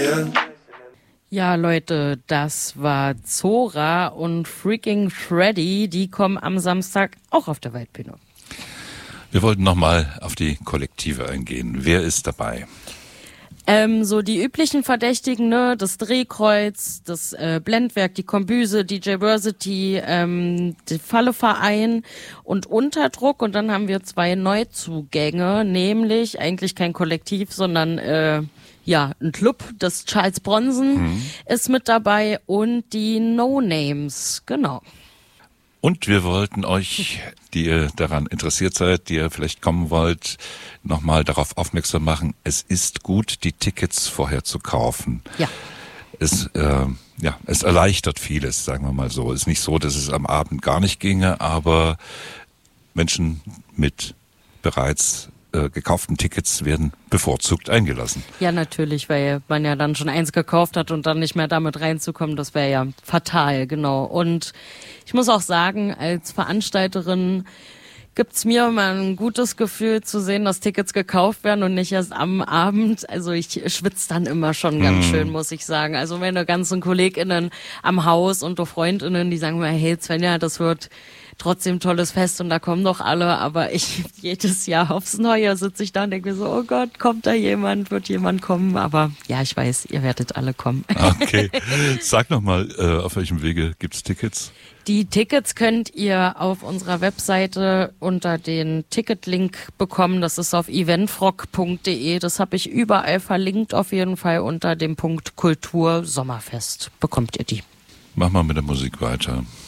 Ja, Leute, das war Zora und Freaking Freddy. Die kommen am Samstag auch auf der Waldbühne. Wir wollten nochmal auf die Kollektive eingehen. Wer ist dabei? So die üblichen Verdächtigen, ne? Das Drehkreuz, das Blendwerk, die Kombüse, DJ Versity, die Falleverein und Unterdruck. Und dann haben wir 2 Neuzugänge, nämlich eigentlich kein Kollektiv, sondern ein Club. Das Charles Bronson ist mit dabei und die No Names, genau. Und wir wollten euch, die ihr daran interessiert seid, die ihr vielleicht kommen wollt, nochmal darauf aufmerksam machen, es ist gut, die Tickets vorher zu kaufen. Ja. Es erleichtert vieles, sagen wir mal so. Es ist nicht so, dass es am Abend gar nicht ginge, aber Menschen mit bereits gekauften Tickets werden bevorzugt eingelassen. Ja, natürlich, weil man ja dann schon eins gekauft hat und dann nicht mehr damit reinzukommen, das wäre ja fatal, genau. Und ich muss auch sagen, als Veranstalterin gibt's mir immer ein gutes Gefühl zu sehen, dass Tickets gekauft werden und nicht erst am Abend. Also ich schwitze dann immer schon ganz schön, muss ich sagen. Also meine ganzen KollegInnen am Haus und FreundInnen, die sagen mir, hey Svenja, das wird trotzdem tolles Fest und da kommen doch alle, aber ich jedes Jahr aufs Neue sitze ich da und denke mir so, oh Gott, kommt da jemand, wird jemand kommen, aber ja, ich weiß, ihr werdet alle kommen. Okay, sag nochmal, auf welchem Wege gibt's Tickets? Die Tickets könnt ihr auf unserer Webseite unter den Ticketlink bekommen, das ist auf eventfrog.de, das habe ich überall verlinkt, auf jeden Fall unter dem Punkt Kultur Sommerfest bekommt ihr die. Mach mal mit der Musik weiter.